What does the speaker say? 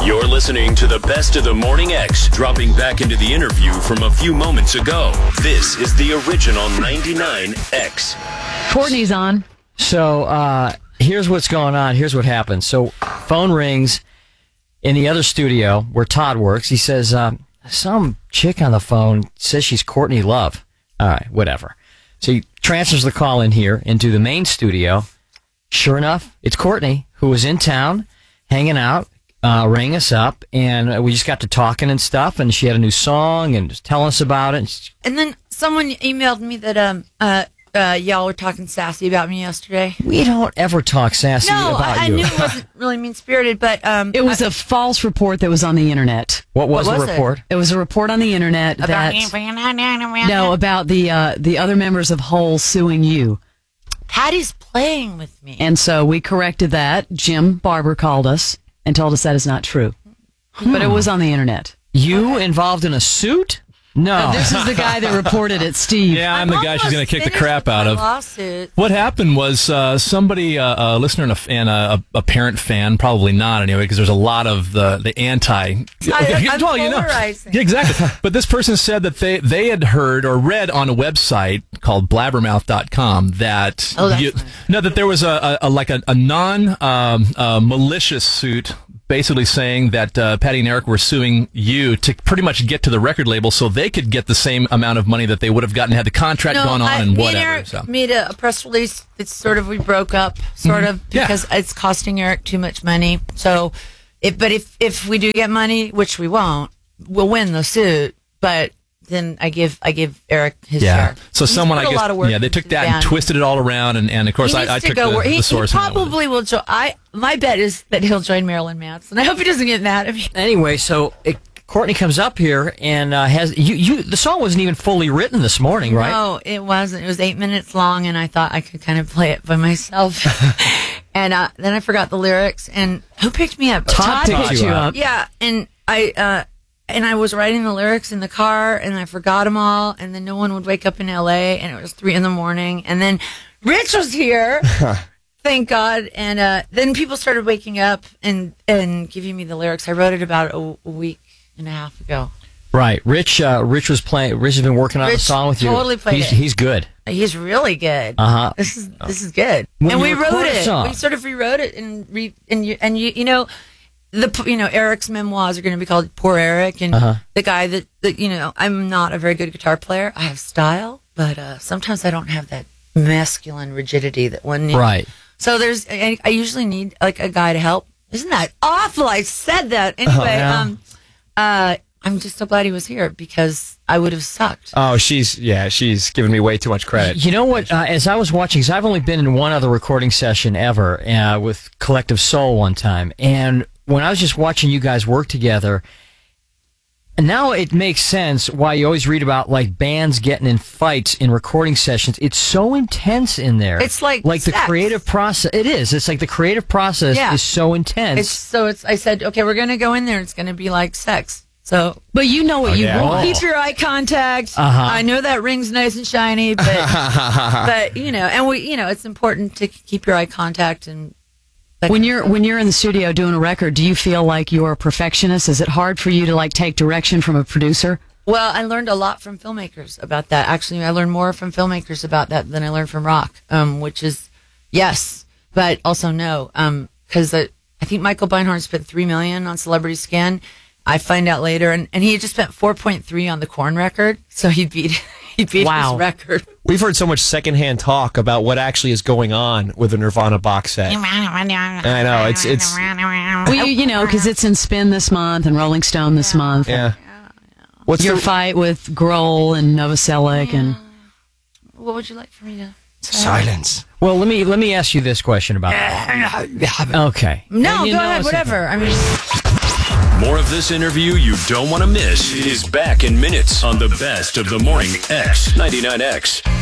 You're listening to the Best of the Morning X, dropping back into the interview from a few moments ago. This is the original 99X. Courtney's on. So here's what's going on. Here's what happens. So phone rings in the other studio where Todd works. He says, some chick on the phone says she's Courtney Love. All right, whatever. So he transfers the call in here into the main studio. Sure enough, it's Courtney, who was in town, hanging out, rang us up, and we just got to talking and stuff, and she had a new song and was telling us about it. And then someone emailed me that y'all were talking sassy about me yesterday. We don't ever talk sassy about I you. knew it wasn't really mean-spirited, but... It was a false report that was on the internet. What was the report? It was a report on the internet about the other members of Hole suing you. Patty's playing with me. And so we corrected that. Jim Barber called us and told us that is not true. But it was on the internet. You involved in a suit? No. This is the guy that reported it, Steve. Yeah, I'm the guy she's going to kick the crap out of. Lawsuit. What happened was somebody, a listener and a parent fan, probably not anyway, because there's a lot of the anti. I'm polarizing. Yeah, exactly. But this person said that they had heard or read on a website called blabbermouth.com that that there was a non-malicious suit, basically saying that Patty and Eric were suing you to pretty much get to the record label so they could get the same amount of money that they would have gotten had the contract gone on and whatever. Me and Eric made a press release. It's sort of, we broke up, because it's costing Eric too much money. So, if we do get money, which we won't, we'll win the suit. But then I give Eric his share. So someone, I guess, they took that and twisted it all around, and of course I took the source. He probably will. My bet is that he'll join Marilyn Manson. I hope he doesn't get mad at me. Anyway, so Courtney comes up here and has you. The song wasn't even fully written this morning, right? No, it wasn't. It was 8 minutes long, and I thought I could kind of play it by myself. And then I forgot the lyrics. And who picked me up? Todd picked you up. Yeah, and I was writing the lyrics in the car, and I forgot them all, and then no one would wake up in L.A., and it was 3 a.m, and then Rich was here, thank God, and then people started waking up and giving me the lyrics. I wrote it about a week and a half ago. Right. Rich was playing. Rich has been working on the song with you. Totally played it. He's good. He's really good. Uh-huh. This is good. When and we you wrote record a it. song. We sort of rewrote it Eric's memoirs are going to be called Poor Eric, and the guy that I'm not a very good guitar player. I have style, but sometimes I don't have that masculine rigidity that one needs. Right. So I usually need like a guy to help. Isn't that awful? I said that anyway. I'm just so glad he was here because I would have sucked. Oh, she's given me way too much credit. You know what? As I was watching, because I've only been in one other recording session ever with Collective Soul one time, and when I was just watching you guys work together, and now it makes sense why you always read about like bands getting in fights in recording sessions. It's so intense in there. It's like the sex. creative process. It is. It's like the creative process is so intense. I said, okay, we're going to go in there. It's going to be like sex. So, but you know what you want. Keep your eye contact. I know that ring's nice and shiny, but and it's important to keep your eye contact. And when you're in the studio doing a record, do you feel like you're a perfectionist? Is it hard for you to like take direction from a producer? Well, I learned a lot from filmmakers about that. Actually, I learned more from filmmakers about that than I learned from rock. Which is yes, but also no. Because I think Michael Beinhorn spent $3 million on Celebrity Skin. I find out later, and he had just spent 4.3 on the Korn record, so he beat his record. We've heard so much secondhand talk about what actually is going on with the Nirvana box set. I know it's well, because it's in Spin this month and Rolling Stone this month. Yeah. What's your fight with Grohl and Novoselic and? What would you like for me to say? Silence. Well, let me ask you this question about that. Okay. No, go ahead. Whatever. I mean. More of this interview you don't want to miss is back in minutes on the Best of the Morning X 99X.